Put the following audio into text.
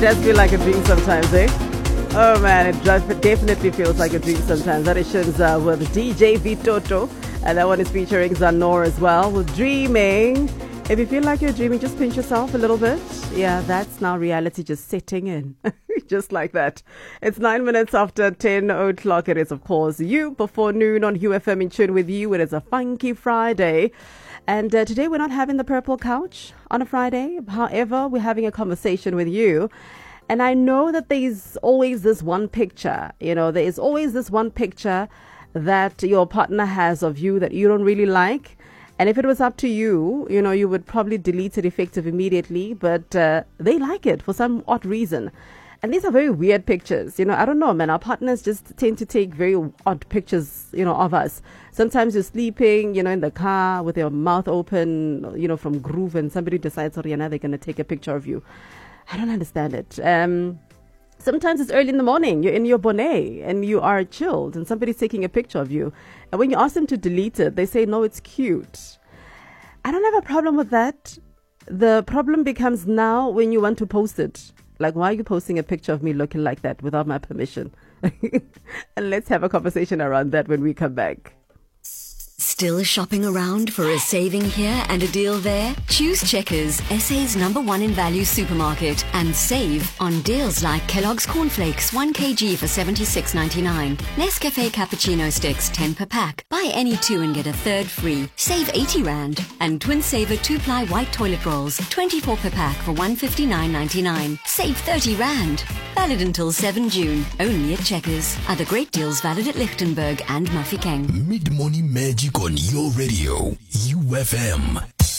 does feel like a dream sometimes, eh? Oh man, it definitely feels like a dream sometimes. That is with DJ Vitoto, and that one is featuring Zanor as well with Dreaming. If you feel like you're dreaming, just pinch yourself a little bit. Yeah, that's now reality just setting in. Just like that. It's 9 minutes after 10 o'clock. It is, of course, You Before Noon on UFM in tune with you. It is a funky Friday. And today we're not having the purple couch on a Friday. However, we're having a conversation with you. And I know that there's always this one picture, there is always this one picture that your partner has of you that you don't really like. And if it was up to you, you would probably delete it effective immediately. But they like it for some odd reason. And these are very weird pictures. I don't know, man. Our partners just tend to take very odd pictures, of us. Sometimes you're sleeping, in the car with your mouth open, from groove, and somebody decides, they're going to take a picture of you. I don't understand it. Sometimes it's early in the morning. You're in your bonnet and you are chilled and somebody's taking a picture of you. And when you ask them to delete it, they say, no, it's cute. I don't have a problem with that. The problem becomes now when you want to post it. Like, why are you posting a picture of me looking like that without my permission? And let's have a conversation around that when we come back. Still shopping around for a saving here and a deal there? Choose Checkers, SA's #1 in value supermarket, and save on deals like Kellogg's Cornflakes 1 kg for $76.99. Nescafe Cappuccino Sticks 10 per pack. Buy any 2 and get a third free. Save 80 Rand. And Twin Saver 2-ply white toilet rolls 24 per pack for $159.99. Save 30 Rand. Valid until 7 June. Only at Checkers. Other great deals valid at Lichtenberg and Mafeking. Mid-morning magic on your radio, UFM.